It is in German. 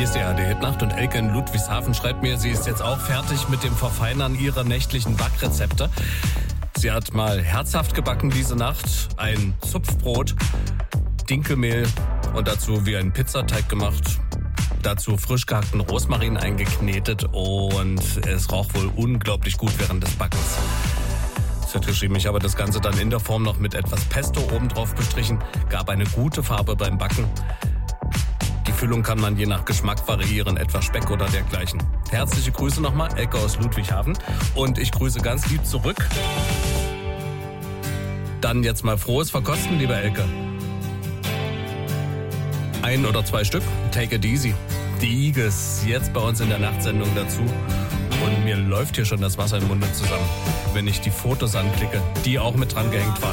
Hier ist die ARD-Hitnacht und Elke in Ludwigshafen schreibt mir, sie ist jetzt auch fertig mit dem Verfeinern ihrer nächtlichen Backrezepte. Sie hat mal herzhaft gebacken diese Nacht, ein Zupfbrot, Dinkelmehl und dazu wie einen Pizzateig gemacht. Dazu frisch gehackten Rosmarin eingeknetet und es roch wohl unglaublich gut während des Backens. Sie hat geschrieben, ich habe das Ganze dann in der Form noch mit etwas Pesto obendrauf bestrichen, gab eine gute Farbe beim Backen. Die Füllung kann man je nach Geschmack variieren, etwa Speck oder dergleichen. Herzliche Grüße nochmal, Elke aus Ludwigshafen. Und ich grüße ganz lieb zurück. Dann jetzt mal frohes Verkosten, liebe Elke. 1 oder 2 Stück, take it easy. Die Igels, jetzt bei uns in der Nachtsendung dazu. Und mir läuft hier schon das Wasser im Munde zusammen, wenn ich die Fotos anklicke, die auch mit dran gehängt waren.